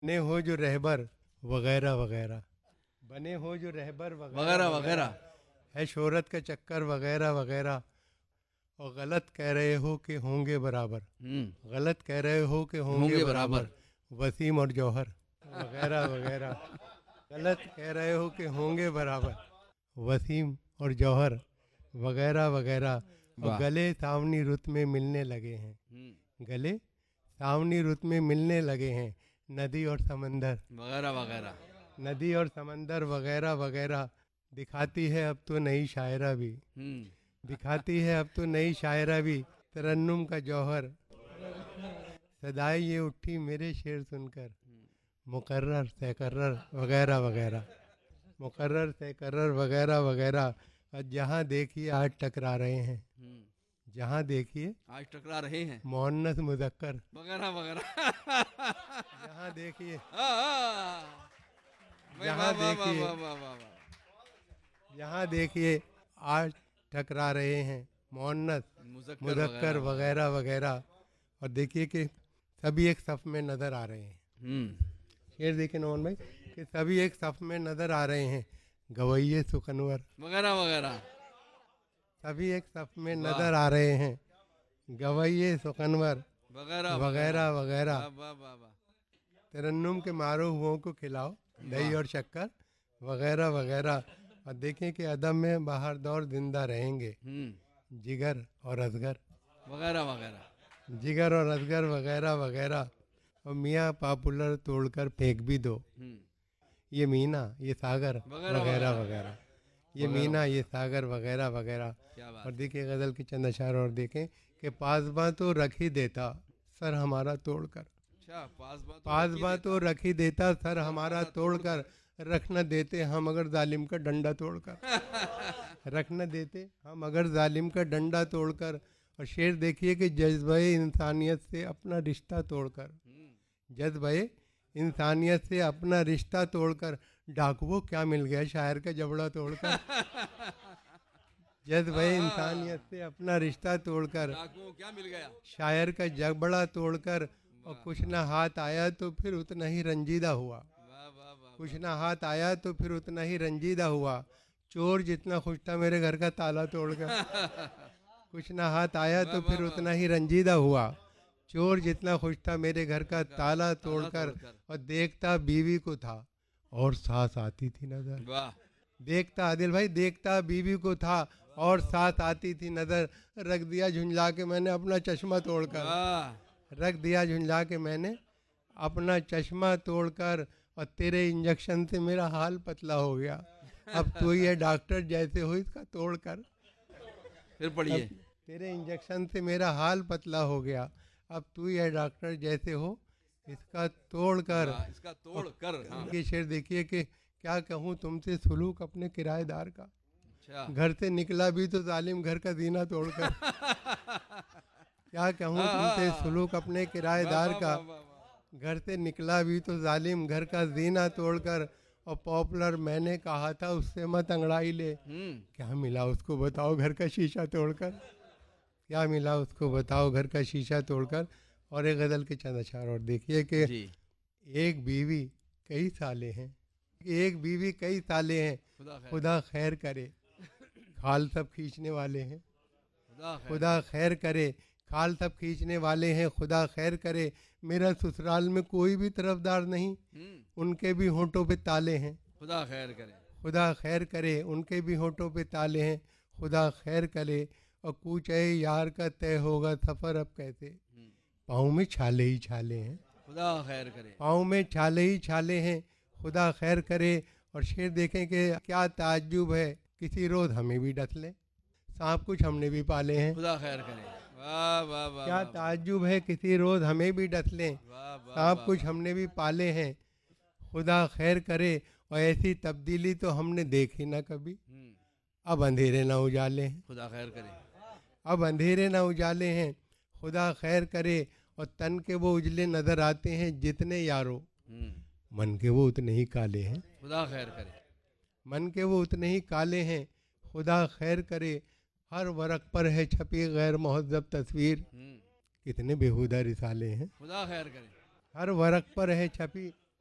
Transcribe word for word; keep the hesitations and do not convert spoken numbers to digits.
बने हो जो रहबर वगैरह वगैरह, बने हो जो रहबर वगैरह वगैरह वगैरह। है शोहरत का चक्कर वगैरह वगैरह, और गलत कह रहे हो कि होंगे बराबर, हम्म। गलत कह रहे हो कि होंगे होंगे बराबर, बराबर। वसीम और जौहर वगैरह वगैरह, गलत कह रहे हो कि होंगे बराबर, वसीम और जौहर वगैरह वगैरह, और वाह। गले सावनी रुत में मिलने लगे हैं, हम्म। गले सावनी रुत में मिलने लगे हैं, नदी और समंदर, वगैरह वगैरह। नदी और समंदर वगैरह वगैरह, दिखाती है अब तो नई शायरा भी, हम्म। दिखाती है अब तो नई शायरा भी, तरन्नुम का जौहर, सदाई ये उठी मेरे शेर सुनकर, मुकर्रर से वगैरह वगैरह, मुकर्रर से वगैरह वगैरह, और जहाँ देखिए आज टकरा रहे हैं, हम्म। जहाँ देखिए आज टकरा रहे हैं मोहन्नस मुजक्कर, वगैरह वगैरह। जहाँ देखिए, हाँ, भाई वाह जहाँ वाह वाह देखिए, वाह वाह वाह वाह। जहाँ देखिए आज टकरा रहे हैं मोहन्नस मुजक्कर मुजक्कर वगैरह वगैरह वगैरह, और देखिए कि सभी एक सफ में नजर आ रहे हैं, हम्म। शेर देखिए नोन भाई कि सभी एक सफ में नजर आ रहे हैं, गवैये सुकनवर, वगैरह वगैरह। सभी एक सफ में वाह। नजर आ रहे हैं, गवैये सुकनवर वगैरह वगैरह वगैरह। वगैरह, वाह वाह वाह वाह। तरन्नुम के मारो हुओं को खिलाओ दही वाह। और शक्कर वगैरह वगैरह, और देखें कि अदम में बाहर दौर जिंदा रहेंगे, हम्म। जिगर और असगर, वगैरह वगैरह। जिगर और असगर वगैरह वगैरह, और मियाँ पॉपुलर तोड़कर फेंक भी दो, हम्म। ये मीना ये सागर वगैरह वगैरह वगैरह। वगैरह, ये वगैरह मीना वगैरह। ये सागर वगैरह वगैरह, क्या और बात। देखिए गज़ल के चंद अशार और देखें कि पासबा तो रख ही देता सर हमारा तोड़कर, अच्छा, पासबा तो रख ही पासबा देता तो रख ही देता सर सर हमारा हमारा तोड़कर, रख न देते हम अगर जालिम का डंडा तोड़कर, रख न देते हम अगर जालिम का डंडा तोड़कर, और शेर देखिए कि जज्बे इंसानियत से अपना रिश्ता तोड़कर, हम्म। जज्बे इंसानियत से अपना रिश्ता तोड़कर, डाकुओं क्या मिल गया शायर का जबड़ा तोड़कर, जज्बे इंसानियत से अपना रिश्ता तोड़कर, डाकुओं क्या मिल गया। शायर का जबड़ा तोड़कर, और वाह कुछ ना हाथ आया तो फिर उतना ही रंजीदा हुआ, वाह वाह वाह कुछ वाह। ना हाथ आया तो फिर उतना ही रंजीदा हुआ, चोर जितना खुश था मेरे घर का ताला तोड़कर, कुछ ना हाथ आया वाह तो वाह फिर वाह उतना वाह। ही रंजीदा हुआ, चोर जितना खुश था मेरे घर का का ताला ताला तोड़कर, तोड़कर। और देखता बीवी को था और सांस आती थी नजर, वाह। देखता आदिल भाई देखता बीवी को था और साथ आती थी नजर, रख दिया झुंझला के मैंने अपना चश्मा तोड़कर, वाह। रख दिया झुंझला के मैंने अपना चश्मा तोड़कर, और तेरे इंजेक्शन से मेरा हाल पतला हो गया, अब तू ही है डॉक्टर जैसे हो इसका तोड़कर, फिर अब पढ़िए। तेरे इंजेक्शन से मेरा हाल पतला हो गया, अब तू ही है डॉक्टर जैसे हो इसका तोड़कर, वाह, इसका तोड़ कर। हाँ। ये शेर देखिए कि क्या कहूँ तुमसे सुलूक अपने किराएदार का, अच्छा। घर से निकला भी तो जालिम घर का जीना तोड़कर, क्या कहूँ तुमसे हाँ। सुलूक अपने वाह किराएदार वाह का, वाह वाह वाह। घर से निकला भी तो जालिम घर का जीना तोड़कर, और पॉपुलर मैंने कहा था उससे मत अंगड़ाई ले, हम्म। क्या मिला उसको बताओ घर का शीशा तोड़कर, क्या मिला उसको बताओ घर का शीशा तोड़कर, और एक गज़ल के चंद अशार और देखिए कि जी। एक बीवी कई साले हैं, एक बीवी कई साले हैं, खुदा खैर। खुदा खैर करे, खाल सब खींचने वाले हैं, खुदा खैर। खुदा खैर करे, खाल सब खींचने वाले हैं, खुदा खैर करे, मेरा ससुराल में कोई भी तरफदार नहीं, हम्म। उनके भी होंठों पे ताले हैं, खुदा खैर करे। खुदा खैर करे, उनके भी होंठों पे ताले हैं, खुदा खैर करे, और कूच है यार का तय होगा सफ़र अब कैसे, हम्म। पाँव में छाले ही छाले हैं, खुदा खैर करे। पाँव में छाले ही छाले हैं, खुदा खैर करे, और शेर देखें कि क्या ताज्जुब है किसी रोज़ हमें भी डस लें, सांप कुछ हमने भी पाले हैं, खुदा खैर करे। वाह वाह वाह क्या वाह वाह। ताज्जुब है किसी रोज़ हमें भी डस लें, वाह वाह सांप वाह कुछ वाह। हमने भी पाले हैं, खुदा खैर करे, और ऐसी तब्दीली तो हमने देखी ना कभी, हम्म। अब अंधेरे ना उजाले हैं, खुदा खैर करे। अब अंधेरे ना उजाले हैं, खुदा खैर करे, और तन के वो उजले नज़र आते हैं जितने यारो, हम्म। मन के वो उतने ही काले हैं, खुदा खैर करे। मन के वो उतने ही काले हैं, खुदा खैर करे, हर वरक पर है छपी गैर महज़्ज़ब तस्वीर, हम्म। कितने बेहुदा रिसाले हैं, खुदा खैर करे। हर वरक पर है छपी